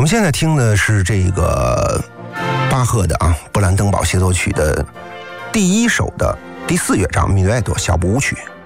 们现在听的是这个巴赫的布兰登堡协奏曲的第1首的第4乐章minuetto小步舞曲。